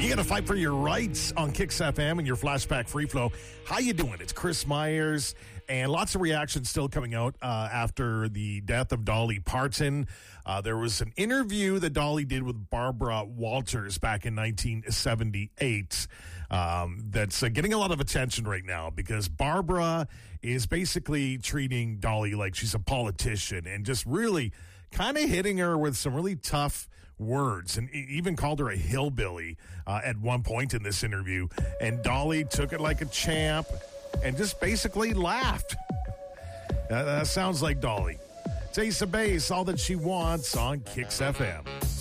You got to fight for your rights on Kicks FM and your Flashback Free Flow. How you doing? It's Chris Myers, and lots of reactions still coming out after the death of Dolly Parton. There was an interview that Dolly did with Barbara Walters back in 1978 that's getting a lot of attention right now because Barbara is basically treating Dolly like she's a politician and just really kind of hitting her with some really tough words, and even called her a hillbilly at one point in this interview. And Dolly took it like a champ and just basically laughed. That sounds like Dolly. It's Ace of Base, all that she wants on Kicks FM.